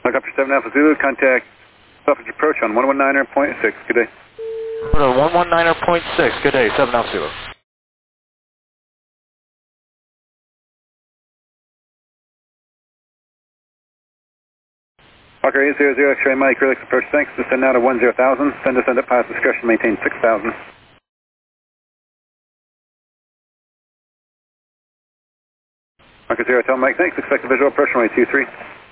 Look up for 7 Alpha Zulu, contact Selfridge approach on 119.6. Good day. 119.6. Good day, 7 Alpha Zulu. Walker 800 X-ray Mike, Relix approach, thanks. Descend now to 10,000. Send descend at pilot discretion, maintain 6,000. Walker 0, tell Mike, thanks. Expect a visual approach runway 23.